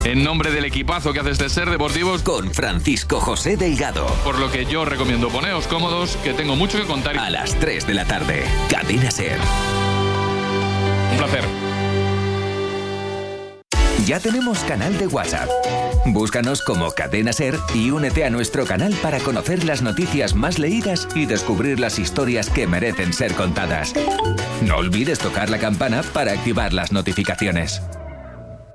En nombre del equipazo que hace este Ser Deportivos, con Francisco José Delgado. Por lo que yo recomiendo poneos cómodos, que tengo mucho que contar. A las 3 de la tarde, Cadena Ser. Un placer. Ya tenemos canal de WhatsApp. Búscanos como Cadena Ser y únete a nuestro canal para conocer las noticias más leídas y descubrir las historias que merecen ser contadas. No olvides tocar la campana para activar las notificaciones.